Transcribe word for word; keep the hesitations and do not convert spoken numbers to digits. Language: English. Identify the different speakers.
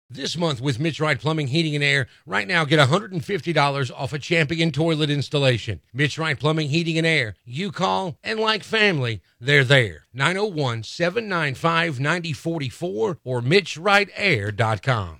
Speaker 1: This month with Mitch Wright Plumbing, Heating, and Air, right now get one hundred fifty dollars off a Champion toilet installation. Mitch Wright Plumbing, Heating, and Air. You call, and like family, they're there. nine oh one, seven nine five, nine oh four four or mitch wright air dot com.